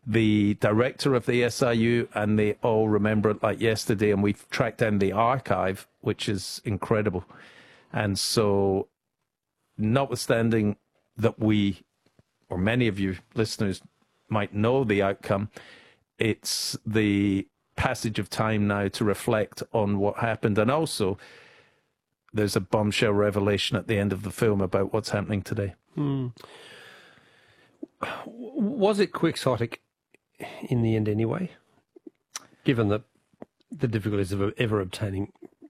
the director of the SIU, and they all remember it like yesterday. And we've tracked down the archive, which is incredible. And so, notwithstanding that we, or many of you listeners, might know the outcome, it's the passage of time now to reflect on what happened. And also, there's a bombshell revelation at the end of the film about what's happening today. Was it quixotic in the end anyway, given the difficulties of ever obtaining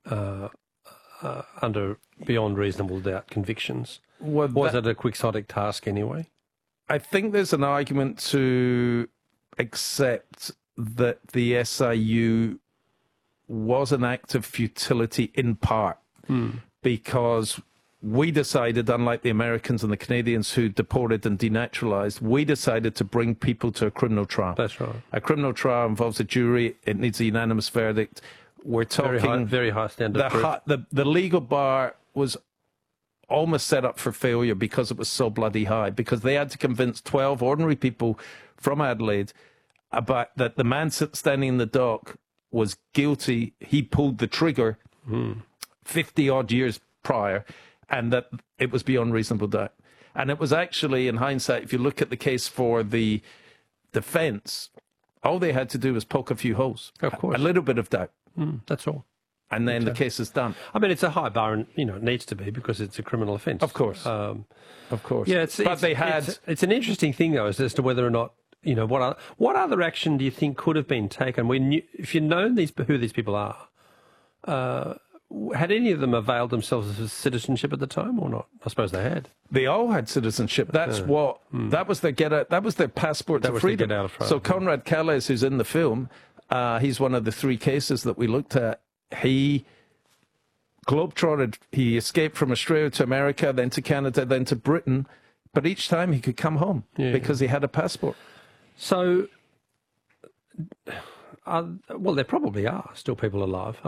under beyond reasonable doubt convictions? Was it a quixotic task anyway? I think there's an argument to accept that the SIU was an act of futility in part, because we decided, unlike the Americans and the Canadians who deported and denaturalized, we decided to bring people to a criminal trial. That's right. A criminal trial involves a jury. It needs a unanimous verdict. We're talking very high standard. The legal bar was almost set up for failure because it was so bloody high, because they had to convince 12 ordinary people from Adelaide about that the man standing in the dock was guilty. He pulled the trigger 50-odd years prior, and that it was beyond reasonable doubt. And it was actually, in hindsight, if you look at the case for the defence, all they had to do was poke a few holes. Of course. A little bit of doubt. That's all. And then the case is done. I mean, it's a high bar, and it needs to be because it's a criminal offence. Of course. Of course. Yeah, it's an interesting thing, though, as to whether or not, what other action do you think could have been taken? If you'd known who these people are, had any of them availed themselves of citizenship at the time or not? I suppose they had. They all had citizenship. That's that was their get out. That was their passport to freedom. Get out of France. So Conrad Calais, who's in the film, he's one of the 3 cases that we looked at. He globetrotted. He escaped from Australia to America, then to Canada, then to Britain. But each time he could come home because he had a passport. So, well, there probably are still people alive.